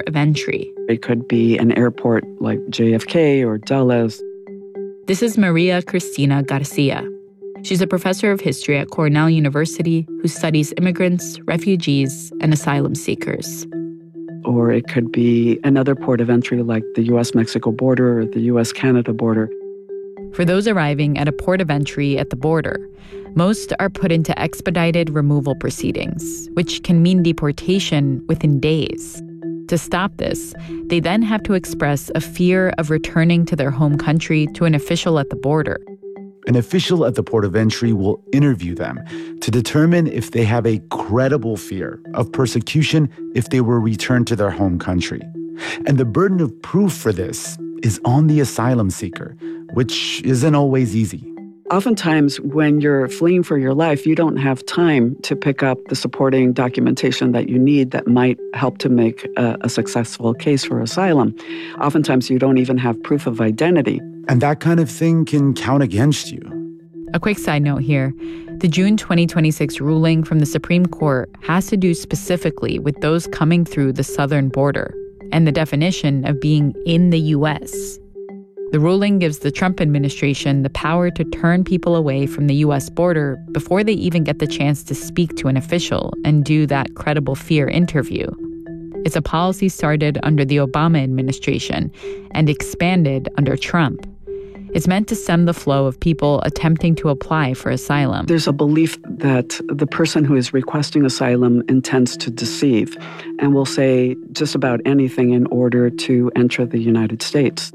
of entry. It could be an airport like JFK or Dulles. This is Maria Cristina Garcia. She's a professor of history at Cornell University who studies immigrants, refugees, and asylum seekers. Or it could be another port of entry like the U.S.-Mexico border or the U.S.-Canada border. For those arriving at a port of entry at the border, most are put into expedited removal proceedings, which can mean deportation within days. To stop this, they then have to express a fear of returning to their home country to an official at the border. An official at the port of entry will interview them to determine if they have a credible fear of persecution if they were returned to their home country. And the burden of proof for this is on the asylum seeker, which isn't always easy. Oftentimes, when you're fleeing for your life, you don't have time to pick up the supporting documentation that you need that might help to make a successful case for asylum. Oftentimes, you don't even have proof of identity. And that kind of thing can count against you. A quick side note here. The June 2026 ruling from the Supreme Court has to do specifically with those coming through the southern border and the definition of being in the U.S. The ruling gives the Trump administration the power to turn people away from the U.S. border before they even get the chance to speak to an official and do that credible fear interview. It's a policy started under the Obama administration and expanded under Trump. It's meant to stem the flow of people attempting to apply for asylum. There's a belief that the person who is requesting asylum intends to deceive and will say just about anything in order to enter the United States.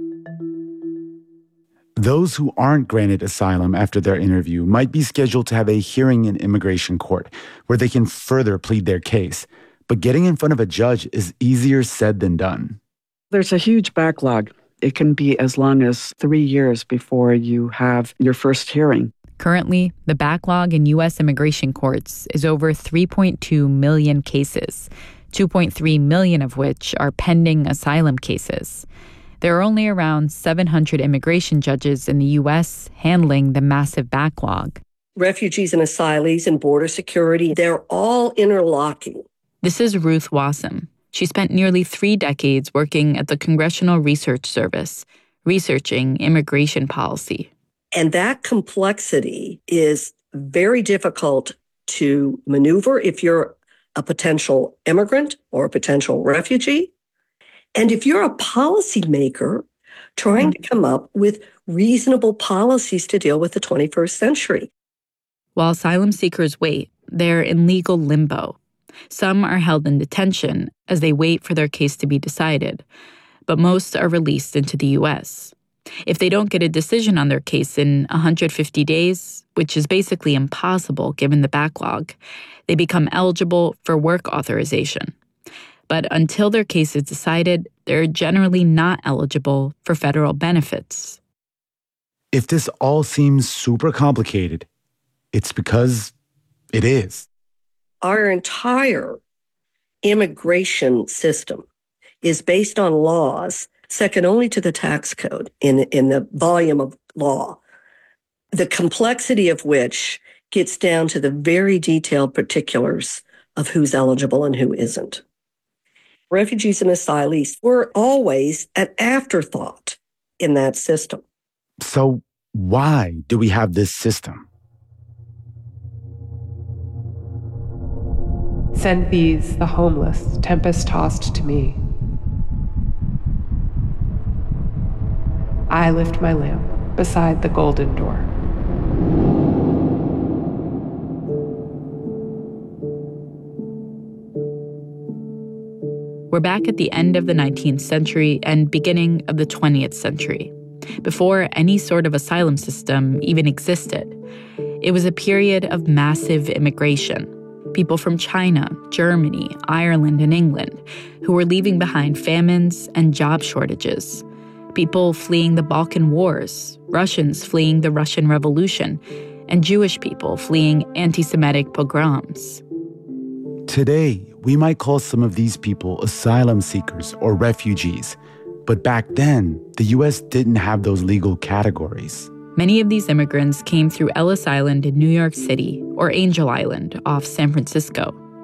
Those who aren't granted asylum after their interview might be scheduled to have a hearing in immigration court where they can further plead their case. But getting in front of a judge is easier said than done. There's a huge backlog. It can be as long as 3 years before you have your first hearing. Currently, the backlog in U.S. immigration courts is over 3.2 million cases, 2.3 million of which are pending asylum cases. There are only around 700 immigration judges in the U.S. handling the massive backlog. Refugees and asylees and border security, they're all interlocking. This is Ruth Wassam. She spent nearly 3 decades working at the Congressional Research Service, researching immigration policy. And that complexity is very difficult to maneuver if you're a potential immigrant or a potential refugee. And if you're a policymaker trying to come up with reasonable policies to deal with the 21st century. While asylum seekers wait, they're in legal limbo. Some are held in detention as they wait for their case to be decided, but most are released into the U.S. If they don't get a decision on their case in 150 days, which is basically impossible given the backlog, they become eligible for work authorization. But until their case is decided, they're generally not eligible for federal benefits. If this all seems super complicated, it's because it is. Our entire immigration system is based on laws second only to the tax code in the volume of law, the complexity of which gets down to the very detailed particulars of who's eligible and who isn't. Refugees and asylees were always an afterthought in that system. So why do we have this system? Send these, the homeless, tempest-tossed to me. I lift my lamp beside the golden door. We're back at the end of the 19th century and beginning of the 20th century, before any sort of asylum system even existed. It was a period of massive immigration. People from China, Germany, Ireland, and England who were leaving behind famines and job shortages. People fleeing the Balkan Wars, Russians fleeing the Russian Revolution, and Jewish people fleeing anti-Semitic pogroms. Today, we might call some of these people asylum seekers or refugees. But back then, the U.S. didn't have those legal categories. Many of these immigrants came through Ellis Island in New York City or Angel Island off San Francisco.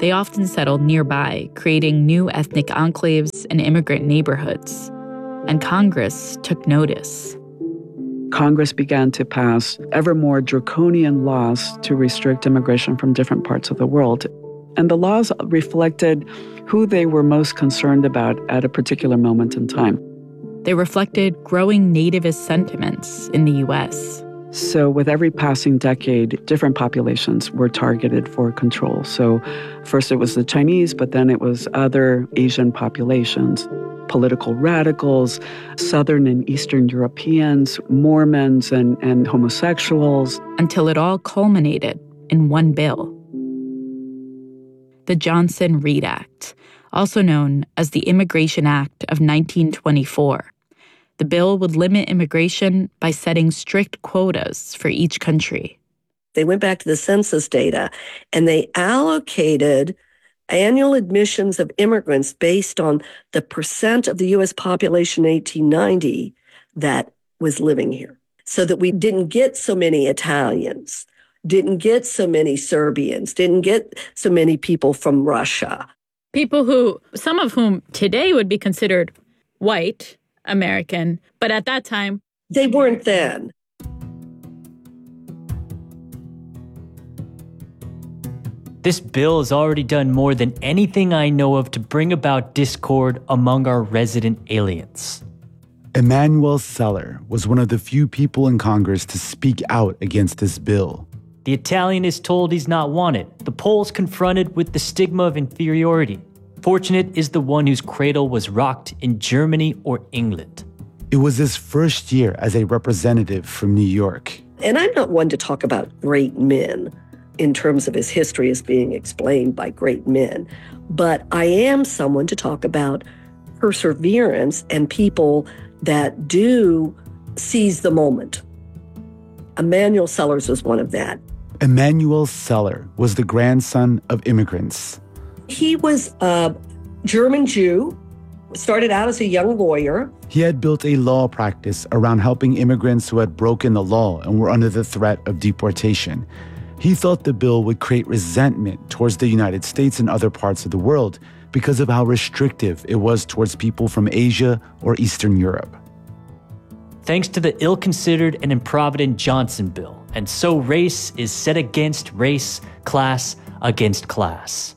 they often settled nearby, creating new ethnic enclaves and immigrant neighborhoods. And Congress took notice. Congress began to pass ever more draconian laws to restrict immigration from different parts of the world. And the laws reflected who they were most concerned about at a particular moment in time. They reflected growing nativist sentiments in the U.S. So with every passing decade, different populations were targeted for control. So first it was the Chinese, but then it was other Asian populations, political radicals, Southern and Eastern Europeans, Mormons, and homosexuals. Until it all culminated in one bill. The Johnson-Reed Act, also known as the Immigration Act of 1924. The bill would limit immigration by setting strict quotas for each country. They went back to the census data and they allocated annual admissions of immigrants based on the percent of the U.S. population in 1890 that was living here. So that we didn't get so many Italians, didn't get so many Serbians, didn't get so many people from Russia. People who, some of whom today would be considered white American, but at that time, they weren't then. This bill has already done more than anything I know of to bring about discord among our resident aliens. Emanuel Celler was one of the few people in Congress to speak out against this bill. The Italian is told he's not wanted. The Pole's confronted with the stigma of inferiority. Fortunate is the one whose cradle was rocked in Germany or England. It was his first year as a representative from New York. And I'm not one to talk about great men in terms of his history as being explained by great men, but I am someone to talk about perseverance and people that do seize the moment. Emanuel Sellers was one of that. Emanuel Celler was the grandson of immigrants. He was a German Jew, started out as a young lawyer. He had built a law practice around helping immigrants who had broken the law and were under the threat of deportation. He thought the bill would create resentment towards the United States and other parts of the world because of how restrictive it was towards people from Asia or Eastern Europe. Thanks to the ill-considered and improvident Johnson bill, and so race is set against race, class against class.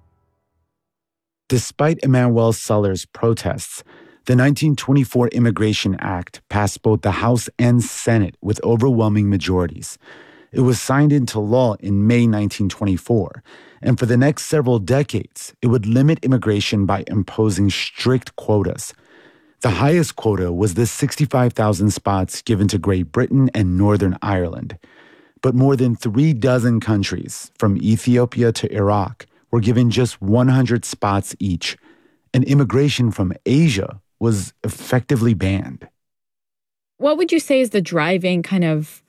Despite Emanuel Celler's protests, the 1924 Immigration Act passed both the House and Senate with overwhelming majorities. It was signed into law in May 1924, and for the next several decades, it would limit immigration by imposing strict quotas. The highest quota was the 65,000 spots given to Great Britain and Northern Ireland. But more than 36 countries, from Ethiopia to Iraq, were given just 100 spots each, and immigration from Asia was effectively banned. What would you say is the driving kind of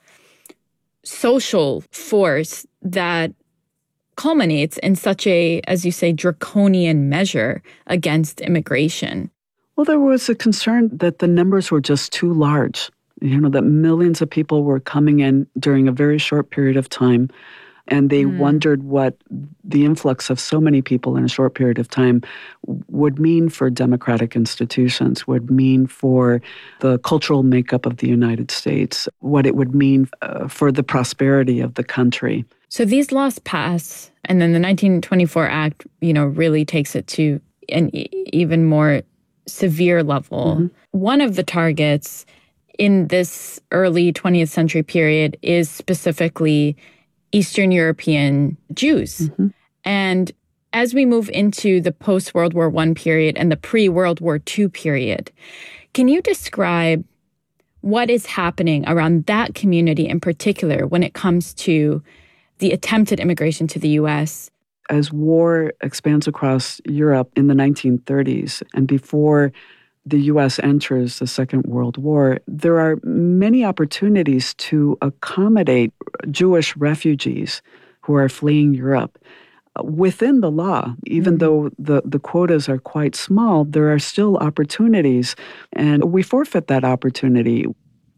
social force that culminates in such a, as you say, draconian measure against immigration? Well, there was a concern that the numbers were just too large, that millions of people were coming in during a very short period of time. And they wondered what the influx of so many people in a short period of time would mean for democratic institutions, would mean for the cultural makeup of the United States, what it would mean for the prosperity of the country. So these laws pass, and then the 1924 Act, really takes it to an even more severe level. Mm-hmm. One of the targets in this early 20th century period is specifically Eastern European Jews. Mm-hmm. And as we move into the post-World War I period and the pre-World War II period, can you describe what is happening around that community in particular when it comes to the attempted immigration to the U.S.? As war expands across Europe in the 1930s and before the U.S. enters the Second World War, there are many opportunities to accommodate Jewish refugees who are fleeing Europe. Within the law, even though the quotas are quite small, there are still opportunities, and we forfeit that opportunity.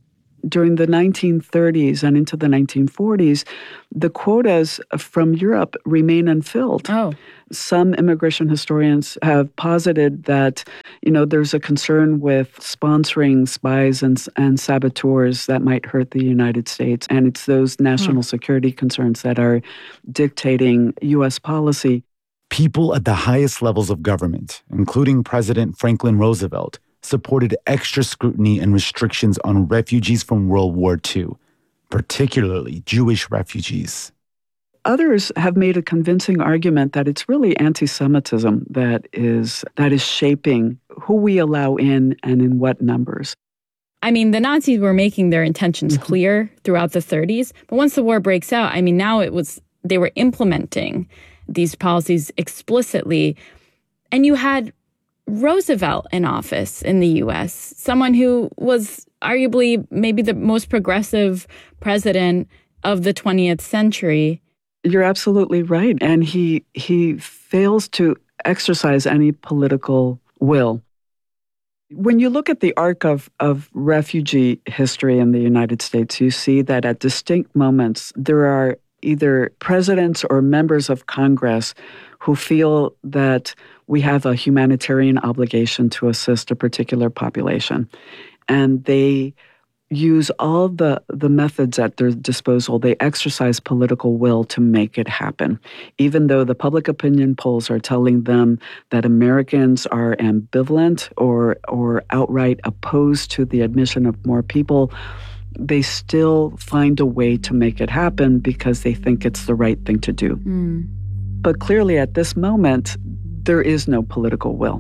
during the 1930s and into the 1940s, the quotas from Europe remain unfilled. Oh. Some immigration historians have posited that, there's a concern with sponsoring spies and saboteurs that might hurt the United States. And it's those national security concerns that are dictating U.S. policy. People at the highest levels of government, including President Franklin Roosevelt, supported extra scrutiny and restrictions on refugees from World War II, particularly Jewish refugees. Others have made a convincing argument that it's really anti-Semitism that is shaping who we allow in and in what numbers. I mean, the Nazis were making their intentions clear throughout the 30s, but once the war breaks out, now they were implementing these policies explicitly. And you had Roosevelt in office in the U.S., someone who was arguably maybe the most progressive president of the 20th century. You're absolutely right. And he fails to exercise any political will. When you look at the arc of refugee history in the United States, you see that at distinct moments, there are either presidents or members of Congress who feel that we have a humanitarian obligation to assist a particular population. And they use all the methods at their disposal. They exercise political will to make it happen. Even though the public opinion polls are telling them that Americans are ambivalent or outright opposed to the admission of more people, they still find a way to make it happen because they think it's the right thing to do. But clearly at this moment, there is no political will.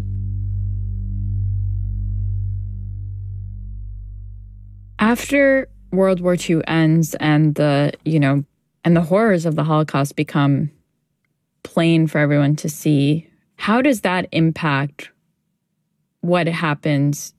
After World War II ends and the horrors of the Holocaust become plain for everyone to see, how does that impact what happens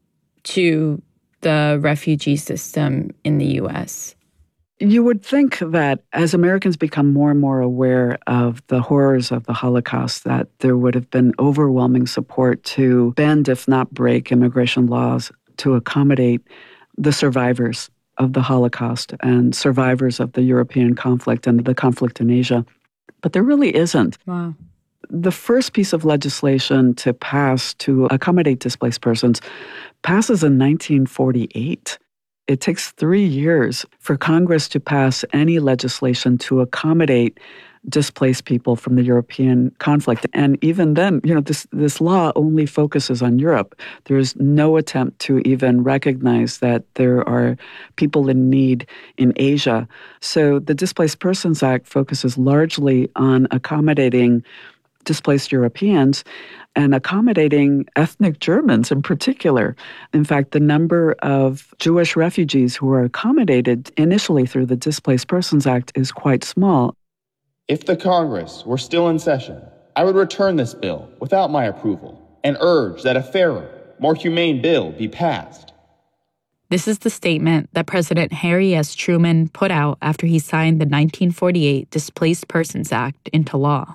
to the refugee system in the U.S.? You would think that as Americans become more and more aware of the horrors of the Holocaust, that there would have been overwhelming support to bend, if not break, immigration laws to accommodate the survivors of the Holocaust and survivors of the European conflict and the conflict in Asia. But there really isn't. Wow. The first piece of legislation to pass to accommodate displaced persons passes in 1948. It takes 3 years for Congress to pass any legislation to accommodate displaced people from the European conflict. And even then, this law only focuses on Europe. There's no attempt to even recognize that there are people in need in Asia. So the Displaced Persons Act focuses largely on accommodating displaced Europeans and accommodating ethnic Germans in particular. In fact, the number of Jewish refugees who are accommodated initially through the Displaced Persons Act is quite small. If the Congress were still in session, I would return this bill without my approval and urge that a fairer, more humane bill be passed. This is the statement that President Harry S. Truman put out after he signed the 1948 Displaced Persons Act into law.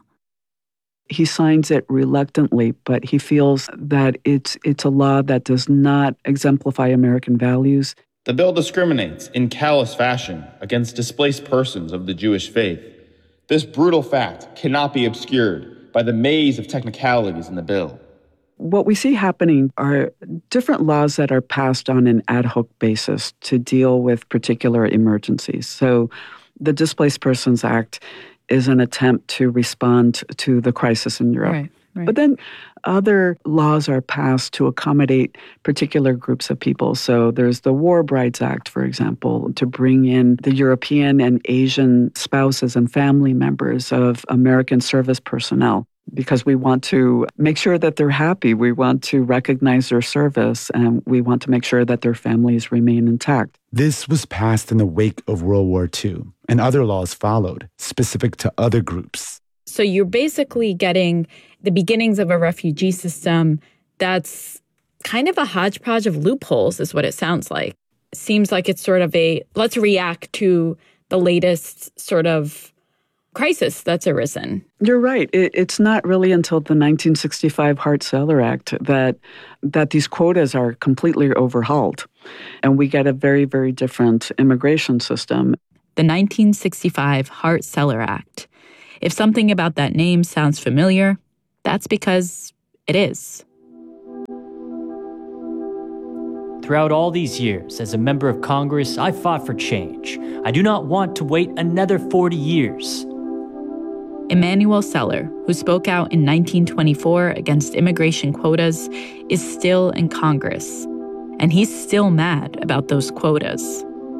He signs it reluctantly, but he feels that it's a law that does not exemplify American values. The bill discriminates in callous fashion against displaced persons of the Jewish faith. This brutal fact cannot be obscured by the maze of technicalities in the bill. What we see happening are different laws that are passed on an ad hoc basis to deal with particular emergencies. So the Displaced Persons Act is an attempt to respond to the crisis in Europe. Right. But then other laws are passed to accommodate particular groups of people. So there's the War Brides Act, for example, to bring in the European and Asian spouses and family members of American service personnel, because we want to make sure that they're happy. We want to recognize their service, and we want to make sure that their families remain intact. This was passed in the wake of World War II, and other laws followed, specific to other groups. So you're basically getting the beginnings of a refugee system that's kind of a hodgepodge of loopholes, is what it sounds like. It seems like it's sort of let's react to the latest sort of crisis that's arisen. You're right. It's not really until the 1965 Hart-Celler Act that these quotas are completely overhauled, and we get a very, very different immigration system. The 1965 Hart-Celler Act. If something about that name sounds familiar, that's because it is. Throughout all these years, as a member of Congress, I fought for change. I do not want to wait another 40 years. Emanuel Celler, who spoke out in 1924 against immigration quotas, is still in Congress. And he's still mad about those quotas.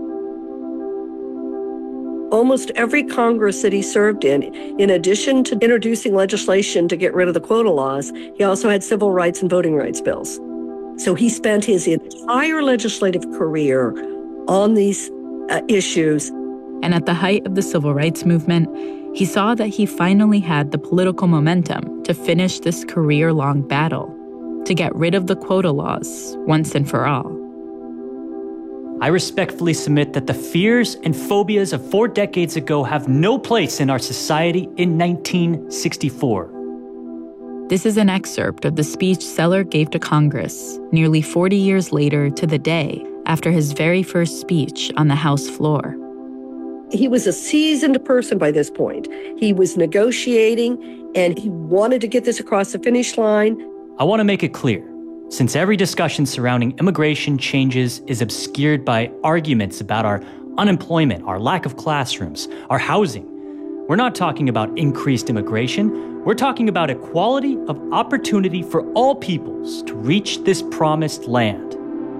Almost every Congress that he served in addition to introducing legislation to get rid of the quota laws, he also had civil rights and voting rights bills. So he spent his entire legislative career on these issues. And at the height of the civil rights movement, he saw that he finally had the political momentum to finish this career-long battle, to get rid of the quota laws once and for all. I respectfully submit that the fears and phobias of 4 decades ago have no place in our society in 1964. This is an excerpt of the speech Celler gave to Congress nearly 40 years later to the day after his very first speech on the House floor. He was a seasoned person by this point. He was negotiating, and he wanted to get this across the finish line. I want to make it clear, since every discussion surrounding immigration changes is obscured by arguments about our unemployment, our lack of classrooms, our housing, we're not talking about increased immigration. We're talking about equality of opportunity for all peoples to reach this promised land.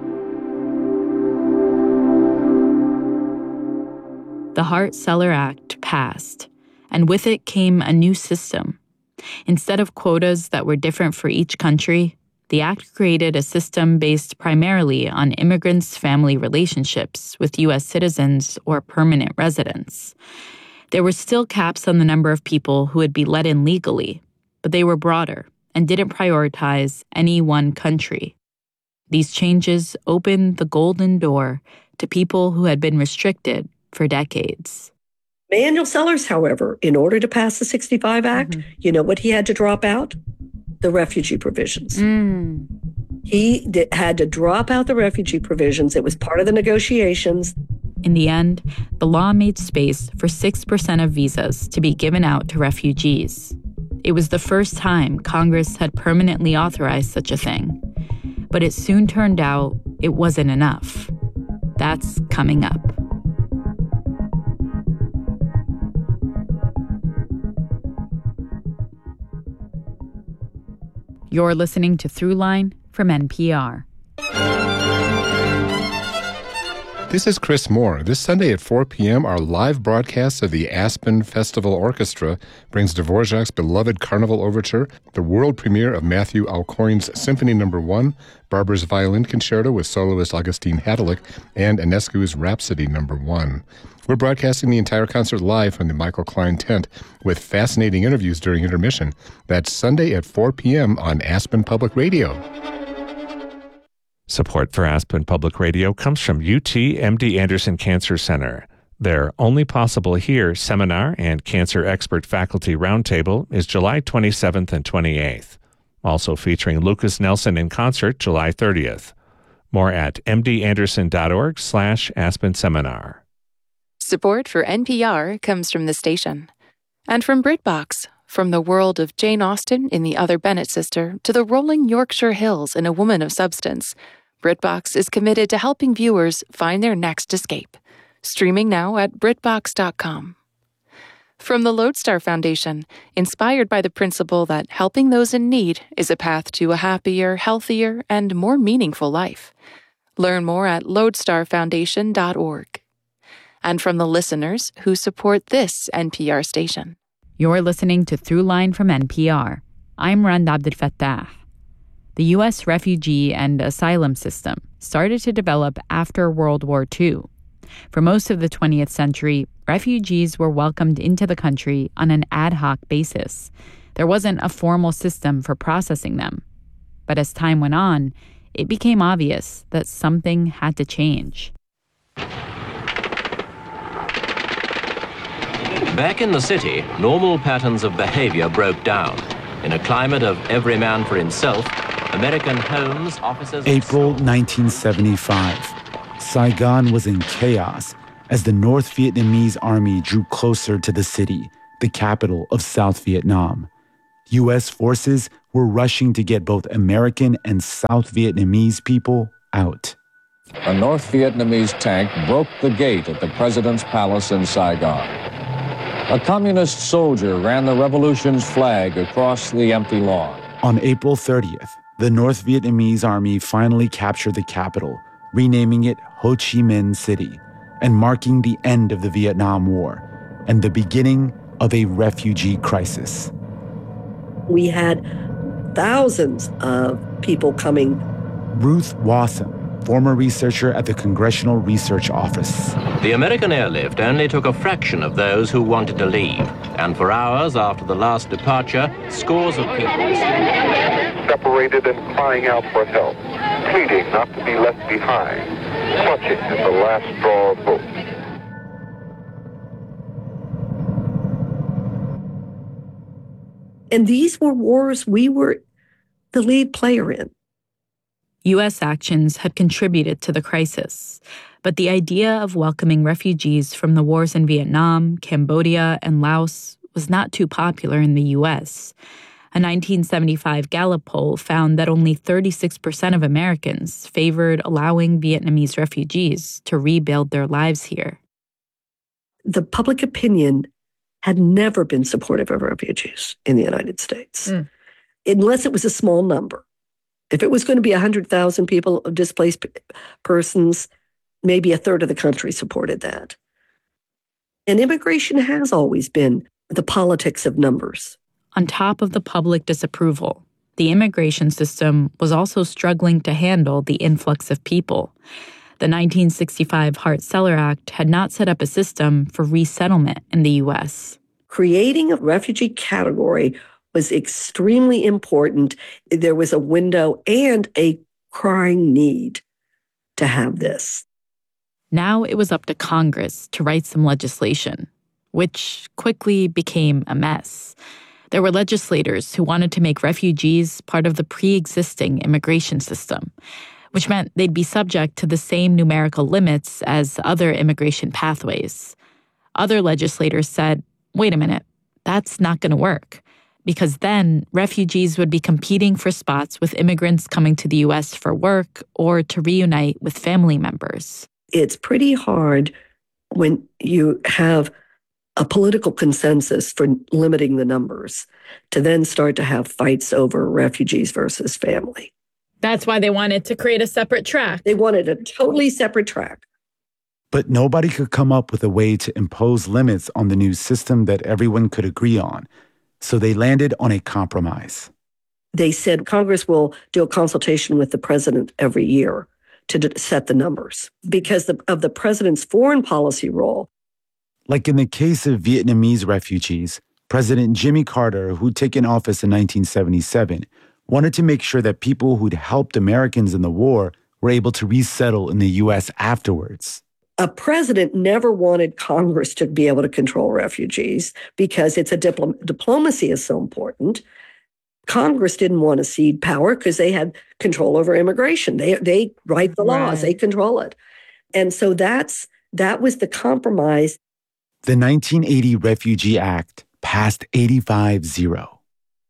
The Hart-Celler Act passed, and with it came a new system. Instead of quotas that were different for each country, the act created a system based primarily on immigrants' family relationships with U.S. citizens or permanent residents. There were still caps on the number of people who would be let in legally, but they were broader and didn't prioritize any one country. These changes opened the golden door to people who had been restricted for decades. Emanuel Cellers, however, in order to pass the 65 Act, you know what he had to drop out? The refugee provisions. He had to drop out the refugee provisions. It was part of the negotiations. In the end, the law made space for 6% of visas to be given out to refugees. It was the first time Congress had permanently authorized such a thing. But it soon turned out it wasn't enough. That's coming up. You're listening to Throughline from NPR. This is Chris Moore. This Sunday at 4 p.m., our live broadcast of the Aspen Festival Orchestra brings Dvorak's beloved Carnival Overture, the world premiere of Matthew Alcorn's Symphony No. 1, Barber's Violin Concerto with soloist Augustine Hadalick, and Enescu's Rhapsody No. 1. We're broadcasting the entire concert live from the Michael Klein tent with fascinating interviews during intermission. That's Sunday at 4 p.m. on Aspen Public Radio. Support for Aspen Public Radio comes from UT MD Anderson Cancer Center. Their Only Possible Here seminar and cancer expert faculty roundtable is July 27th and 28th. Also featuring Lucas Nelson in concert July 30th. More at mdanderson.org/Aspen Seminar. Support for NPR comes from the station. And from BritBox, from the world of Jane Austen in The Other Bennet Sister to the rolling Yorkshire Hills in A Woman of Substance, BritBox is committed to helping viewers find their next escape. Streaming now at BritBox.com. From the Lodestar Foundation, inspired by the principle that helping those in need is a path to a happier, healthier, and more meaningful life. Learn more at lodestarfoundation.org. And from the listeners who support this NPR station. You're listening to Throughline from NPR. I'm Rand Abdelfattah. The U.S. refugee and asylum system started to develop after World War II. For most of the 20th century, refugees were welcomed into the country on an ad hoc basis. There wasn't a formal system for processing them. But as time went on, it became obvious that something had to change. Back in the city, normal patterns of behavior broke down. In a climate of every man for himself, American homes, offices... April 1975. Saigon was in chaos as the North Vietnamese army drew closer to the city, the capital of South Vietnam. U.S. forces were rushing to get both American and South Vietnamese people out. A North Vietnamese tank broke the gate at the president's palace in Saigon. A communist soldier ran the revolution's flag across the empty lawn. On April 30th, the North Vietnamese army finally captured the capital, renaming it Ho Chi Minh City, and marking the end of the Vietnam War and the beginning of a refugee crisis. We had thousands of people coming. Ruth Wasson, former researcher at the Congressional Research Office. The American airlift only took a fraction of those who wanted to leave, and for hours after the last departure, scores of people separated and crying out for help, pleading not to be left behind, clutching at the last straw of hope. And these were wars we were the lead player in. U.S. actions had contributed to the crisis, but the idea of welcoming refugees from the wars in Vietnam, Cambodia, and Laos was not too popular in the U.S. A 1975 Gallup poll found that only 36% of Americans favored allowing Vietnamese refugees to rebuild their lives here. The public opinion had never been supportive of refugees in the United States, unless it was a small number. If it was going to be 100,000 people, displaced persons, maybe a third of the country supported that. And immigration has always been the politics of numbers. On top of the public disapproval, the immigration system was also struggling to handle the influx of people. The 1965 Hart-Celler Act had not set up a system for resettlement in the U.S. Creating a refugee category was extremely important. There was a window and a crying need to have this. Now it was up to Congress to write some legislation, which quickly became a mess. There were legislators who wanted to make refugees part of the pre-existing immigration system, which meant they'd be subject to the same numerical limits as other immigration pathways. Other legislators said, wait a minute, that's not going to work, because then refugees would be competing for spots with immigrants coming to the U.S. for work or to reunite with family members. It's pretty hard when you have a political consensus for limiting the numbers to then start to have fights over refugees versus family. That's why they wanted to create a separate track. They wanted a totally separate track. But nobody could come up with a way to impose limits on the new system that everyone could agree on. So they landed on a compromise. They said Congress will do a consultation with the president every year to set the numbers because of the president's foreign policy role. Like in the case of Vietnamese refugees, President Jimmy Carter, who'd taken office in 1977, wanted to make sure that people who'd helped Americans in the war were able to resettle in the U.S. afterwards. A president never wanted Congress to be able to control refugees because it's a diplomacy is so important. Congress didn't want to cede power because they had control over immigration. They write the laws, they control it. And so that was the compromise. The 1980 Refugee Act passed 85-0.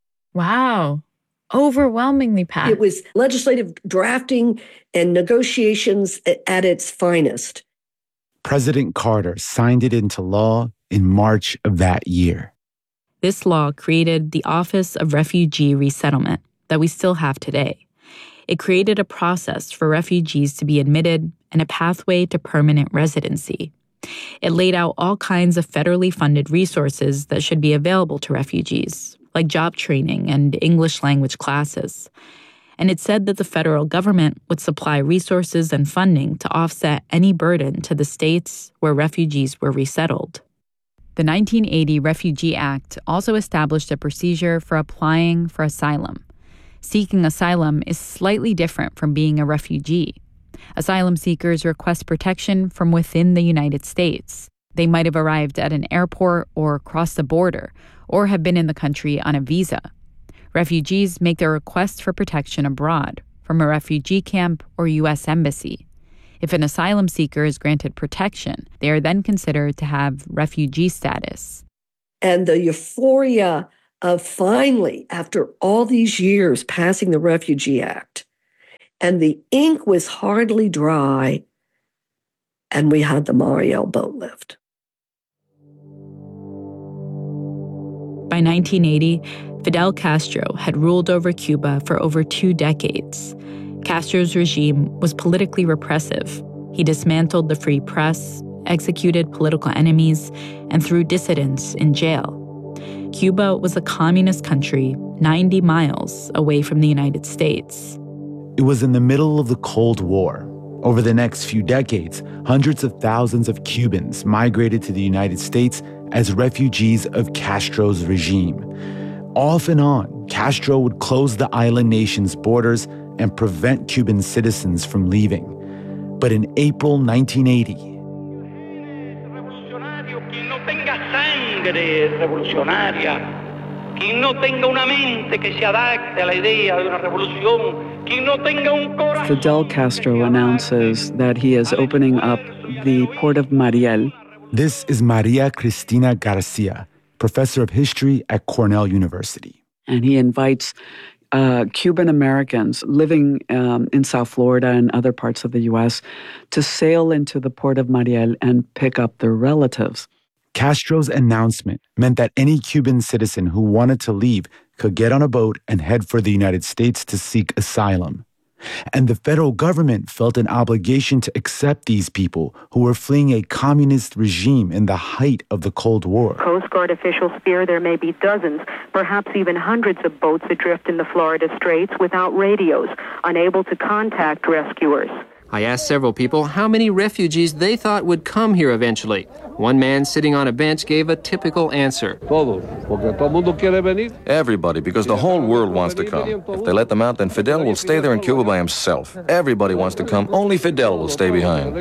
Wow. Overwhelmingly passed. It was legislative drafting and negotiations at its finest. President Carter signed it into law in March of that year. This law created the Office of Refugee Resettlement that we still have today. It created a process for refugees to be admitted and a pathway to permanent residency. It laid out all kinds of federally funded resources that should be available to refugees, like job training and English language classes. And it said that the federal government would supply resources and funding to offset any burden to the states where refugees were resettled. The 1980 Refugee Act also established a procedure for applying for asylum. Seeking asylum is slightly different from being a refugee. Asylum seekers request protection from within the United States. They might have arrived at an airport or crossed the border, or have been in the country on a visa. Refugees make their request for protection abroad, from a refugee camp or U.S. embassy. If an asylum seeker is granted protection, they are then considered to have refugee status. And the euphoria of finally, after all these years, passing the Refugee Act, and the ink was hardly dry, and we had the Mariel boat lift. By 1980, Fidel Castro had ruled over Cuba for over 2 decades. Castro's regime was politically repressive. He dismantled the free press, executed political enemies, and threw dissidents in jail. Cuba was a communist country 90 miles away from the United States. It was in the middle of the Cold War. Over the next few decades, hundreds of thousands of Cubans migrated to the United States as refugees of Castro's regime. Off and on, Castro would close the island nation's borders and prevent Cuban citizens from leaving. But in April 1980, Fidel Castro announces that he is opening up the port of Mariel. This is Maria Cristina Garcia, professor of history at Cornell University. And he invites Cuban Americans living in South Florida and other parts of the U.S. to sail into the port of Mariel and pick up their relatives. Castro's announcement meant that any Cuban citizen who wanted to leave could get on a boat and head for the United States to seek asylum. And the federal government felt an obligation to accept these people who were fleeing a communist regime in the height of the Cold War. Coast Guard officials fear there may be dozens, perhaps even hundreds of boats adrift in the Florida Straits without radios, unable to contact rescuers. I asked several people how many refugees they thought would come here eventually. One man sitting on a bench gave a typical answer. Everybody, because the whole world wants to come. If they let them out, then Fidel will stay there in Cuba by himself. Everybody wants to come. Only Fidel will stay behind.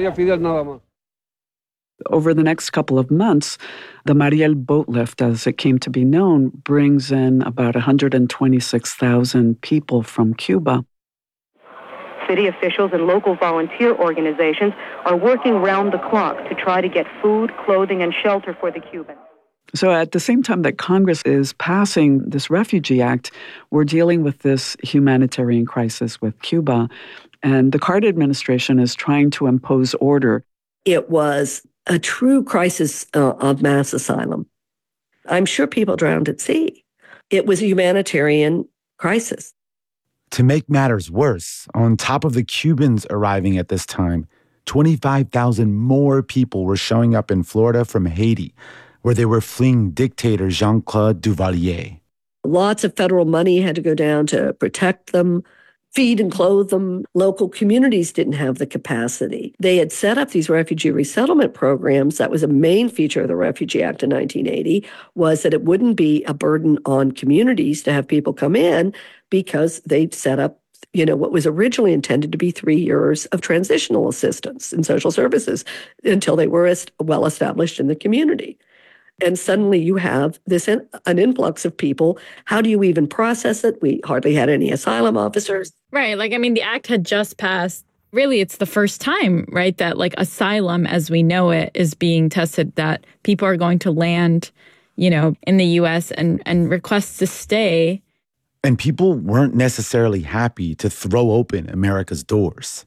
Over the next couple of months, the Mariel boat lift, as it came to be known, brings in about 126,000 people from Cuba. City officials and local volunteer organizations are working round the clock to try to get food, clothing, and shelter for the Cubans. So at the same time that Congress is passing this Refugee Act, we're dealing with this humanitarian crisis with Cuba. And the Carter administration is trying to impose order. It was a true crisis of mass asylum. I'm sure people drowned at sea. It was a humanitarian crisis. To make matters worse, on top of the Cubans arriving at this time, 25,000 more people were showing up in Florida from Haiti, where they were fleeing dictator Jean-Claude Duvalier. Lots of federal money had to go down to protect them, feed and clothe them. Local communities didn't have the capacity. They had set up these refugee resettlement programs. That was a main feature of the Refugee Act in 1980, was that it wouldn't be a burden on communities to have people come in because they'd set up, what was originally intended to be 3 years of transitional assistance in social services until they were well established in the community. And suddenly you have an influx of people. How do you even process it? We hardly had any asylum officers. Right. The act had just passed. Really, it's the first time, right, that asylum as we know it is being tested, that people are going to land, in the U.S. and request to stay. And people weren't necessarily happy to throw open America's doors.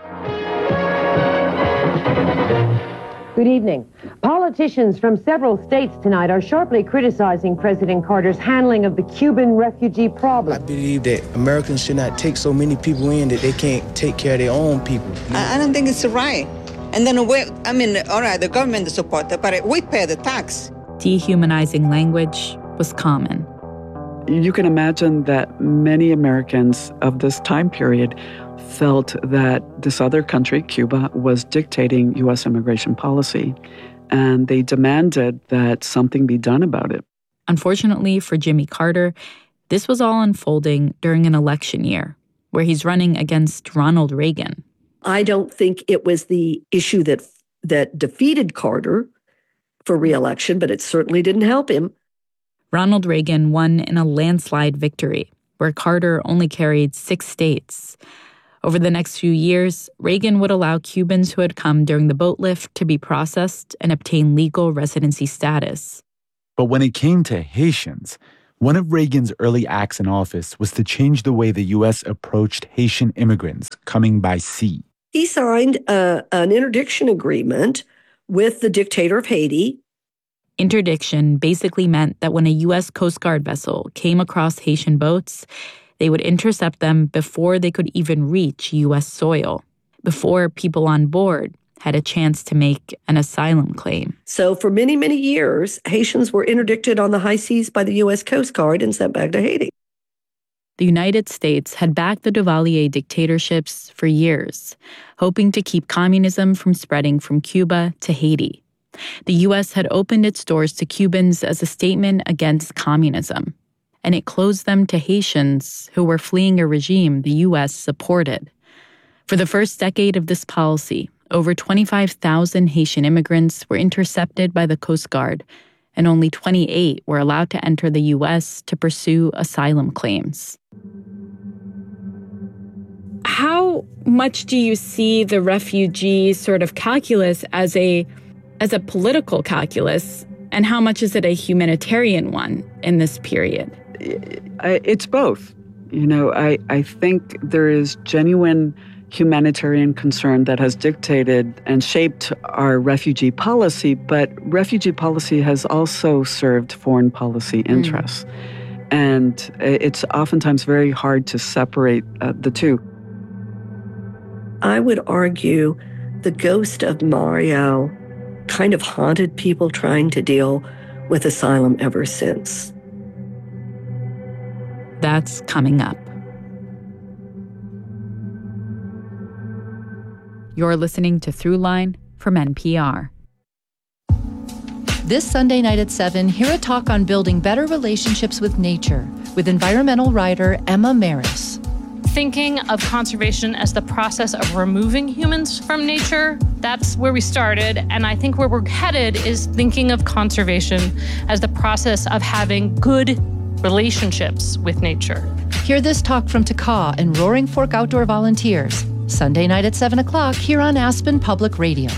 Good evening. Politicians from several states tonight are sharply criticizing President Carter's handling of the Cuban refugee problem. I believe that Americans should not take so many people in that they can't take care of their own people. I don't think it's right. And then, all right, the government supports it, but we pay the tax. Dehumanizing language was common. You can imagine that many Americans of this time period felt that this other country, Cuba, was dictating U.S. immigration policy, and they demanded that something be done about it. Unfortunately for Jimmy Carter, this was all unfolding during an election year where he's running against Ronald Reagan. I don't think it was the issue that defeated Carter. for re-election, but it certainly didn't help him. Ronald Reagan won in a landslide victory, where Carter only carried 6 states. Over the next few years, Reagan would allow Cubans who had come during the boat lift to be processed and obtain legal residency status. But when it came to Haitians, one of Reagan's early acts in office was to change the way the U.S. approached Haitian immigrants coming by sea. He signed an interdiction agreement with the dictator of Haiti. Interdiction basically meant that when a U.S. Coast Guard vessel came across Haitian boats, they would intercept them before they could even reach U.S. soil, before people on board had a chance to make an asylum claim. So for many, many years, Haitians were interdicted on the high seas by the U.S. Coast Guard and sent back to Haiti. The United States had backed the Duvalier dictatorships for years, hoping to keep communism from spreading from Cuba to Haiti. The U.S. had opened its doors to Cubans as a statement against communism, and it closed them to Haitians who were fleeing a regime the U.S. supported. For the first decade of this policy, over 25,000 Haitian immigrants were intercepted by the Coast Guard, and only 28 were allowed to enter the U.S. to pursue asylum claims. How much do you see the refugee sort of calculus as a political calculus, and how much is it a humanitarian one in this period? It's both. I think there is genuine humanitarian concern that has dictated and shaped our refugee policy, but refugee policy has also served foreign policy interests. And it's oftentimes very hard to separate the two. I would argue the ghost of Mario kind of haunted people trying to deal with asylum ever since. That's coming up. You're listening to Throughline from NPR. This Sunday night at 7, hear a talk on building better relationships with nature with environmental writer Emma Maris. Thinking of conservation as the process of removing humans from nature, that's where we started. And I think where we're headed is thinking of conservation as the process of having good relationships with nature. Hear this talk from Taka and Roaring Fork Outdoor volunteers. Sunday night at 7 o'clock here on Aspen Public Radio.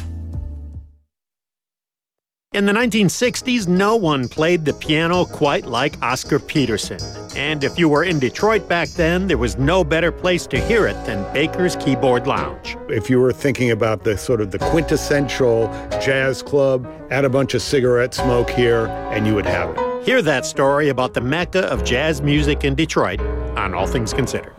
In the 1960s, no one played the piano quite like Oscar Peterson. And if you were in Detroit back then, there was no better place to hear it than Baker's Keyboard Lounge. If you were thinking about the sort of the quintessential jazz club, add a bunch of cigarette smoke here, and you would have it. Hear that story about the Mecca of jazz music in Detroit on All Things Considered.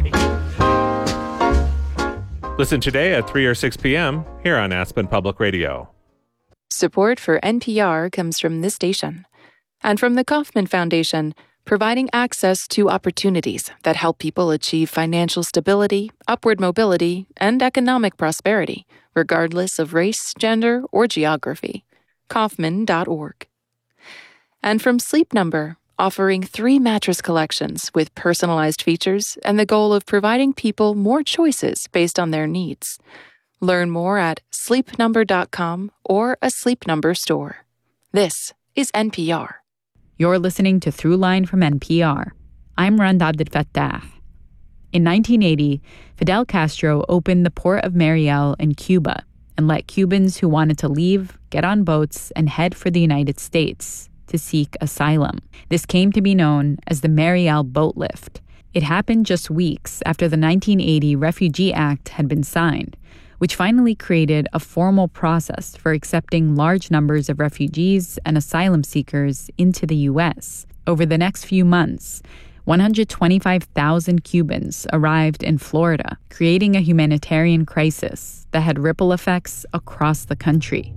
Listen today at 3 or 6 p.m. here on Aspen Public Radio. Support for NPR comes from this station and from the Kauffman Foundation, providing access to opportunities that help people achieve financial stability, upward mobility, and economic prosperity, regardless of race, gender, or geography. Kauffman.org. And from Sleep Number, offering 3 mattress collections with personalized features and the goal of providing people more choices based on their needs. Learn more at sleepnumber.com or a Sleep Number store. This is NPR. You're listening to Throughline from NPR. I'm Rand Abdelfatah. In 1980, Fidel Castro opened the port of Mariel in Cuba and let Cubans who wanted to leave get on boats and head for the United States to seek asylum. This came to be known as the Mariel Boat Lift. It happened just weeks after the 1980 Refugee Act had been signed, which finally created a formal process for accepting large numbers of refugees and asylum seekers into the U.S. Over the next few months, 125,000 Cubans arrived in Florida, creating a humanitarian crisis that had ripple effects across the country.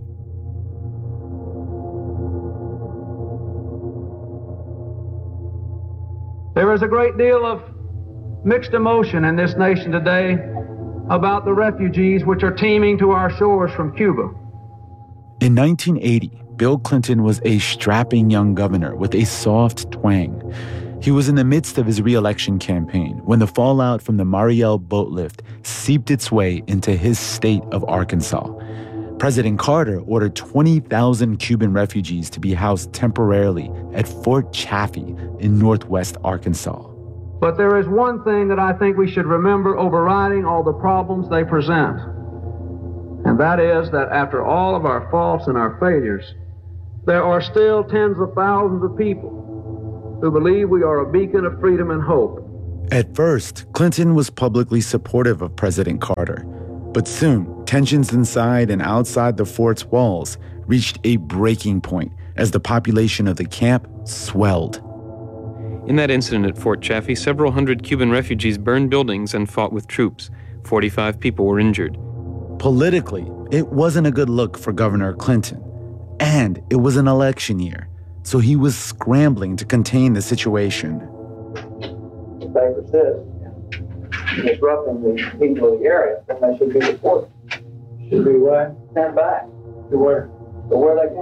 There is a great deal of mixed emotion in this nation today about the refugees which are teeming to our shores from Cuba. In 1980, Bill Clinton was a strapping young governor with a soft twang. He was in the midst of his re-election campaign when the fallout from the Mariel boat lift seeped its way into his state of Arkansas. President Carter ordered 20,000 Cuban refugees to be housed temporarily at Fort Chaffee in northwest Arkansas. But there is one thing that I think we should remember overriding all the problems they present. And that is that after all of our faults and our failures, there are still tens of thousands of people who believe we are a beacon of freedom and hope. At first, Clinton was publicly supportive of President Carter. But soon, tensions inside and outside the fort's walls reached a breaking point as the population of the camp swelled. In that incident at Fort Chaffee, several hundred Cuban refugees burned buildings and fought with troops. 45 people were injured. Politically, it wasn't a good look for Governor Clinton. And it was an election year, so he was scrambling to contain the situation. The paper says, disrupting the people of the area, then they should be reported. Should be what? Stand back. To where? To where they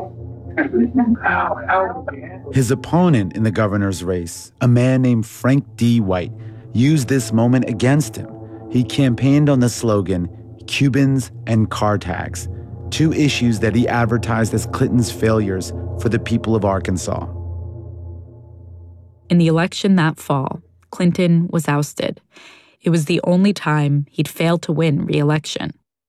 came. His opponent in the governor's race, a man named Frank D. White, used this moment against him. He campaigned on the slogan, Cubans and car tags, two issues that he advertised as Clinton's failures for the people of Arkansas. In the election that fall, Clinton was ousted. It was the only time he'd failed to win re-election.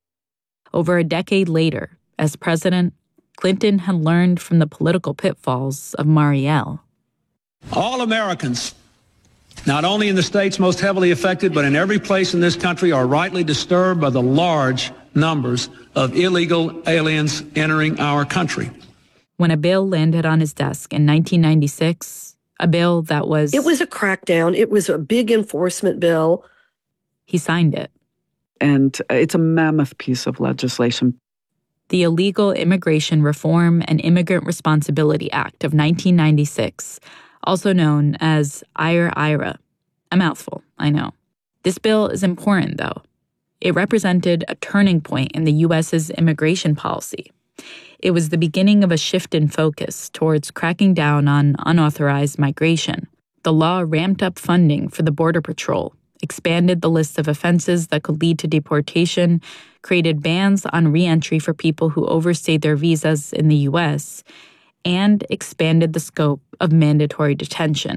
Over a decade later, as president, Clinton had learned from the political pitfalls of Mariel. All Americans, not only in the states most heavily affected, but in every place in this country, are rightly disturbed by the large numbers of illegal aliens entering our country. When a bill landed on his desk in 1996, a bill that was... It was a crackdown. It was a big enforcement bill. He signed it. And it's a mammoth piece of legislation. The Illegal Immigration Reform and Immigrant Responsibility Act of 1996, also known as IRA. A mouthful, I know. This bill is important, though. It represented a turning point in the U.S.'s immigration policy. It was the beginning of a shift in focus towards cracking down on unauthorized migration. The law ramped up funding for the Border Patrol, expanded the list of offenses that could lead to deportation, created bans on re-entry for people who overstayed their visas in the U.S., and expanded the scope of mandatory detention.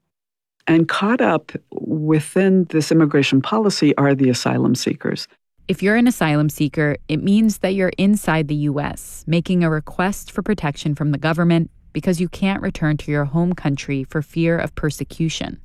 And caught up within this immigration policy are the asylum seekers. If you're an asylum seeker, it means that you're inside the U.S., making a request for protection from the government because you can't return to your home country for fear of persecution.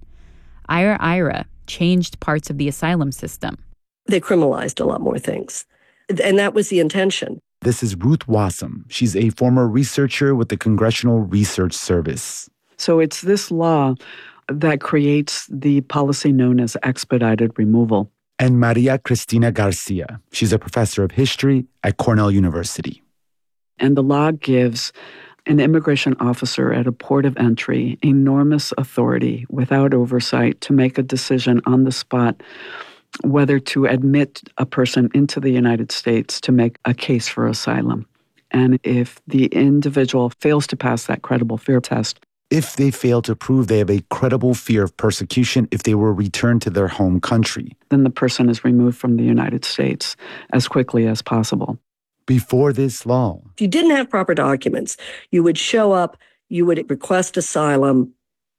IRA changed parts of the asylum system. They criminalized a lot more things, and that was the intention. This is Ruth Wassam. She's a former researcher with the Congressional Research Service. So it's this law that creates the policy known as expedited removal. And Maria Cristina Garcia. She's a professor of history at Cornell University. And the law gives an immigration officer at a port of entry enormous authority without oversight to make a decision on the spot whether to admit a person into the United States to make a case for asylum. And if the individual fails to pass that credible fear test, if they fail to prove they have a credible fear of persecution if they were returned to their home country, then the person is removed from the United States as quickly as possible. Before this law, if you didn't have proper documents, you would show up, you would request asylum,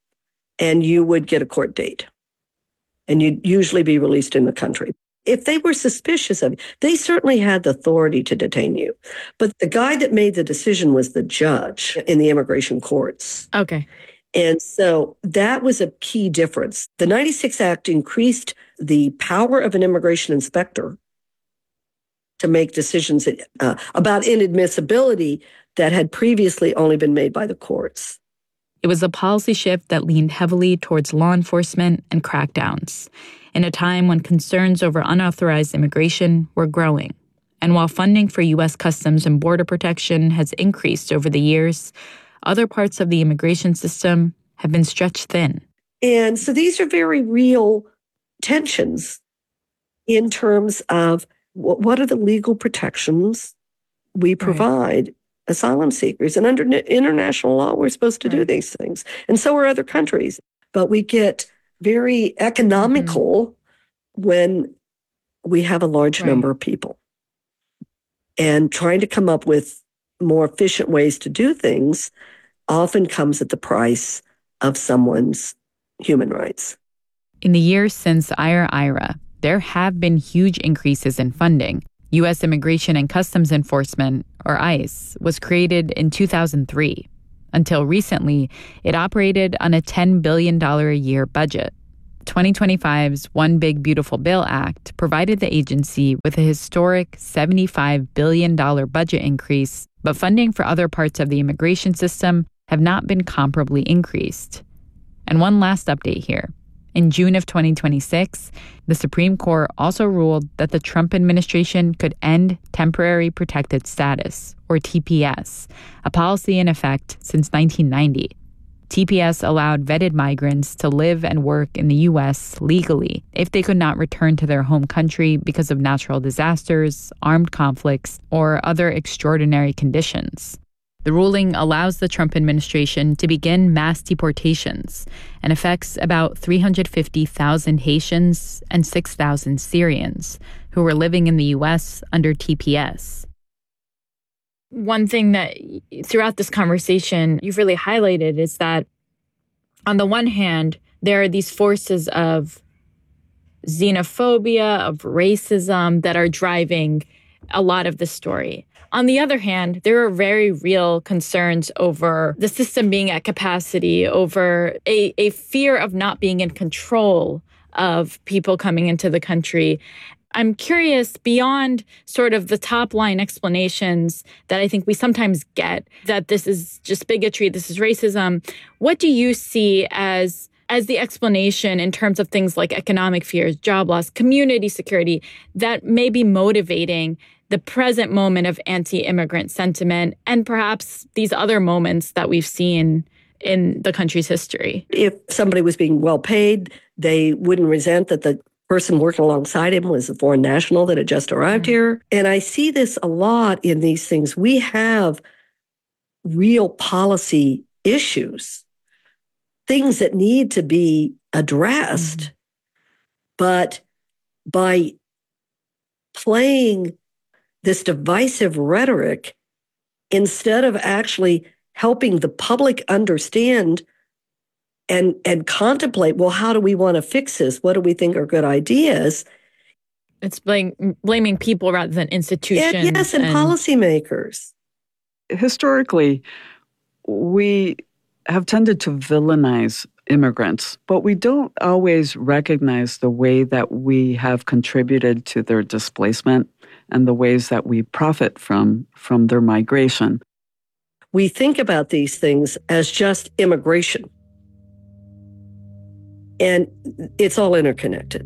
and you would get a court date. And you'd usually be released in the country. If they were suspicious of you, they certainly had the authority to detain you. But the guy that made the decision was the judge in the immigration courts. Okay. And so that was a key difference. The 96 Act increased the power of an immigration inspector to make decisions about inadmissibility that had previously only been made by the courts. It was a policy shift that leaned heavily towards law enforcement and crackdowns, in a time when concerns over unauthorized immigration were growing. And while funding for U.S. Customs and Border Protection has increased over the years, other parts of the immigration system have been stretched thin. And so these are very real tensions in terms of what are the legal protections we provide asylum seekers. And under international law, we're supposed to do these things. And so are other countries. But we get very economical when we have a large number of people. And trying to come up with more efficient ways to do things often comes at the price of someone's human rights. In the years since IRA, there have been huge increases in funding. U.S. Immigration and Customs Enforcement, or ICE, was created in 2003. Until recently, it operated on a $10 billion a year budget. 2025's One Big Beautiful Bill Act provided the agency with a historic $75 billion budget increase, but funding for other parts of the immigration system have not been comparably increased. And one last update here. In June of 2026, the Supreme Court also ruled that the Trump administration could end Temporary Protected Status, or TPS, a policy in effect since 1990. TPS allowed vetted migrants to live and work in the U.S. legally if they could not return to their home country because of natural disasters, armed conflicts, or other extraordinary conditions. The ruling allows the Trump administration to begin mass deportations and affects about 350,000 Haitians and 6,000 Syrians who were living in the U.S. under TPS. One thing that throughout this conversation you've really highlighted is that on the one hand, there are these forces of xenophobia, of racism that are driving a lot of the story. On the other hand, there are very real concerns over the system being at capacity, over a fear of not being in control of people coming into the country. I'm curious, beyond sort of the top line explanations that I think we sometimes get, that this is just bigotry, this is racism, what do you see as the explanation in terms of things like economic fears, job loss, community security, that may be motivating the present moment of anti-immigrant sentiment and perhaps these other moments that we've seen in the country's history? If somebody was being well paid, they wouldn't resent that the person working alongside him was a foreign national that had just arrived here. And I see this a lot in these things. We have real policy issues, things that need to be addressed. But by playing this divisive rhetoric, instead of actually helping the public understand and contemplate, well, how do we want to fix this? What do we think are good ideas? It's blaming people rather than institutions. Yes, and policymakers. Historically, we have tended to villainize immigrants, but we don't always recognize the way that we have contributed to their displacement and the ways that we profit from their migration. We think about these things as just immigration. And it's all interconnected.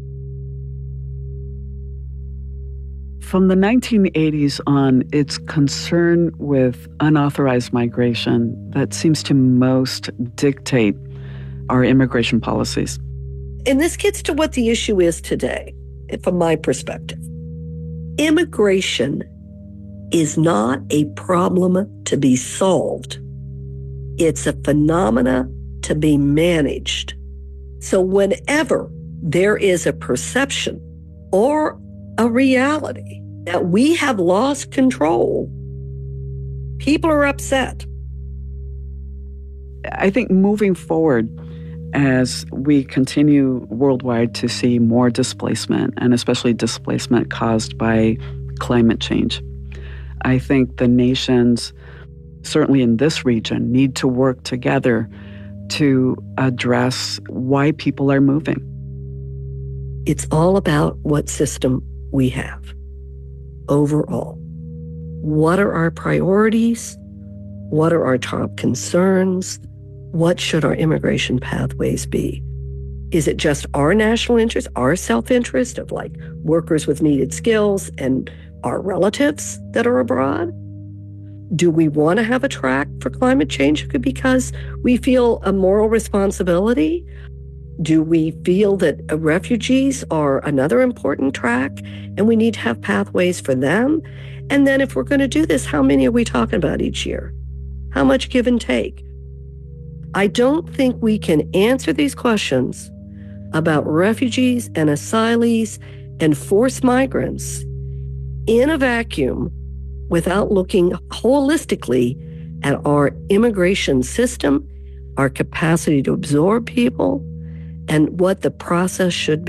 From the 1980s on, it's concern with unauthorized migration that seems to most dictate our immigration policies. And this gets to what the issue is today, from my perspective. Immigration is not a problem to be solved. It's a phenomena to be managed. So whenever there is a perception or a reality that we have lost control, people are upset. I think moving forward, as we continue worldwide to see more displacement, and especially displacement caused by climate change, I think the nations, certainly in this region, need to work together to address why people are moving. It's all about what system we have overall. What are our priorities? What are our top concerns? What should our immigration pathways be? Is it just our national interest, our self-interest of like workers with needed skills and our relatives that are abroad? Do we want to have a track for climate change because we feel a moral responsibility? Do we feel that refugees are another important track and we need to have pathways for them? And then if we're going to do this, how many are we talking about each year? How much give and take? I don't think we can answer these questions about refugees and asylees and forced migrants in a vacuum without looking holistically at our immigration system, our capacity to absorb people, and what the process should be.